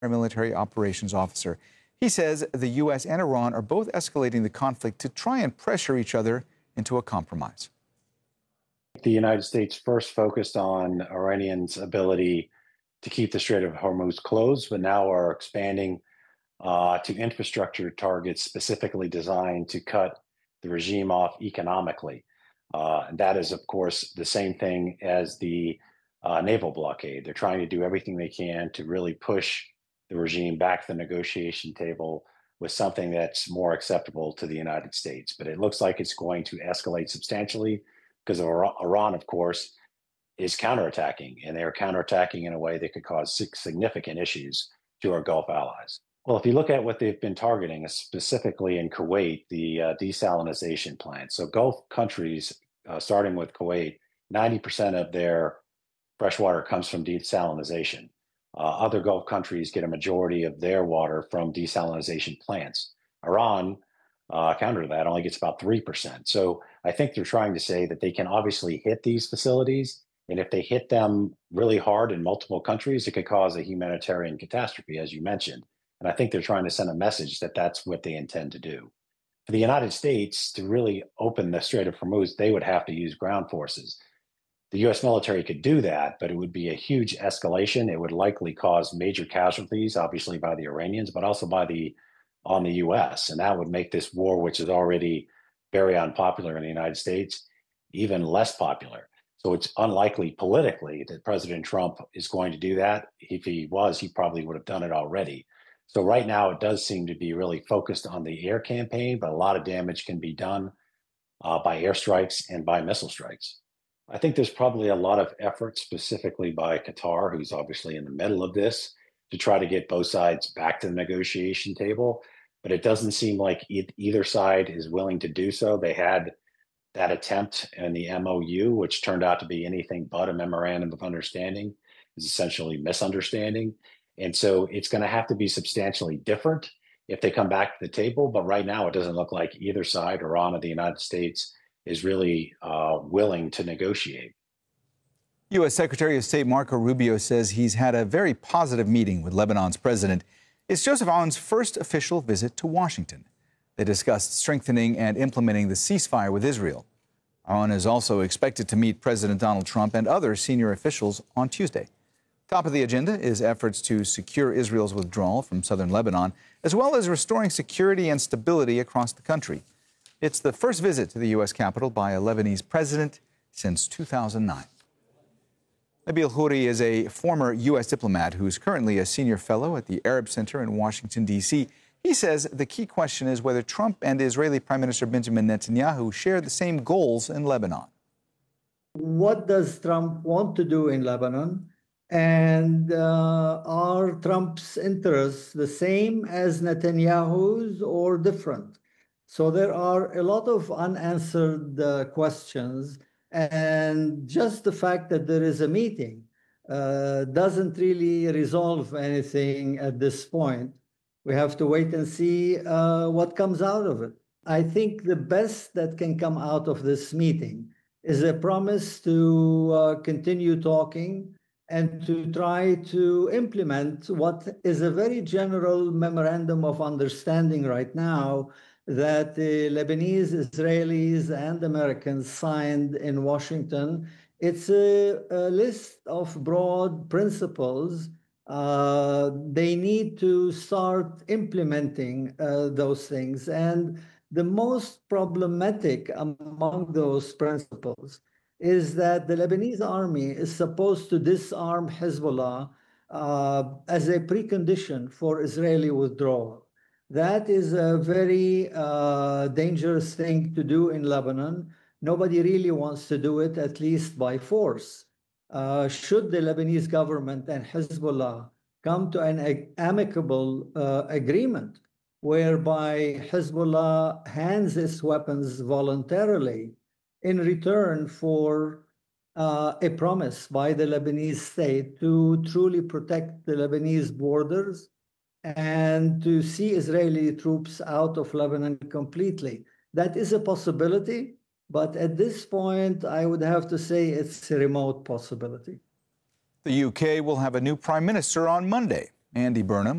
military operations officer. He says the U.S. and Iran are both escalating the conflict to try and pressure each other into a compromise. The United States first focused on Iranians' ability to keep the Strait of Hormuz closed, but now are expanding to infrastructure targets specifically designed to cut the regime off economically. And that is, of course, the same thing as the naval blockade. They're trying to do everything they can to really push the regime back to the negotiation table with something that's more acceptable to the United States. But it looks like it's going to escalate substantially because Iran, of course, is counterattacking, and they're counterattacking in a way that could cause significant issues to our Gulf allies. Well, if you look at what they've been targeting, specifically in Kuwait, the desalination plant. So Gulf countries, starting with Kuwait, 90% of their fresh water comes from desalination. Other Gulf countries get a majority of their water from desalination plants. Iran, counter to that, only gets about 3%. So I think they're trying to say that they can obviously hit these facilities, and if they hit them really hard in multiple countries, it could cause a humanitarian catastrophe, as you mentioned. And I think they're trying to send a message that that's what they intend to do. For the United States to really open the Strait of Hormuz, they would have to use ground forces. The U.S. military could do that, but it would be a huge escalation. It would likely cause major casualties, obviously by the Iranians, but also on the U.S. And that would make this war, which is already very unpopular in the United States, even less popular. So it's unlikely politically that President Trump is going to do that. If he was, he probably would have done it already. So right now, it does seem to be really focused on the air campaign, but a lot of damage can be done by airstrikes and by missile strikes. I think there's probably a lot of effort, specifically by Qatar, who's obviously in the middle of this, to try to get both sides back to the negotiation table. But it doesn't seem like either side is willing to do so. They had that attempt in the MOU, which turned out to be anything but a memorandum of understanding, is essentially misunderstanding. And so it's going to have to be substantially different if they come back to the table. But right now, it doesn't look like either side, Iran or the United States, is really willing to negotiate. U.S. Secretary of State Marco Rubio says he's had a very positive meeting with Lebanon's president. It's Joseph Aoun's first official visit to Washington. They discussed strengthening and implementing the ceasefire with Israel. Aoun is also expected to meet President Donald Trump and other senior officials on Tuesday. Top of the agenda is efforts to secure Israel's withdrawal from southern Lebanon, as well as restoring security and stability across the country. It's the first visit to the U.S. Capitol by a Lebanese president since 2009. Nabil Khouri is a former U.S. diplomat who's currently a senior fellow at the Arab Center in Washington, D.C. He says the key question is whether Trump and Israeli Prime Minister Benjamin Netanyahu share the same goals in Lebanon. What does Trump want to do in Lebanon? And are Trump's interests the same as Netanyahu's or different? So there are a lot of unanswered questions. And just the fact that there is a meeting doesn't really resolve anything at this point. We have to wait and see what comes out of it. I think the best that can come out of this meeting is a promise to continue talking and to try to implement what is a very general memorandum of understanding right now that the Lebanese, Israelis, and Americans signed in Washington. It's a list of broad principles. They need to start implementing those things. And the most problematic among those principles is that the Lebanese army is supposed to disarm Hezbollah as a precondition for Israeli withdrawal. That is a very dangerous thing to do in Lebanon. Nobody really wants to do it, at least by force. Should the Lebanese government and Hezbollah come to an amicable agreement whereby Hezbollah hands its weapons voluntarily in return for a promise by the Lebanese state to truly protect the Lebanese borders and to see Israeli troops out of Lebanon completely. That is a possibility, but at this point, I would have to say it's a remote possibility. The UK will have a new prime minister on Monday. Andy Burnham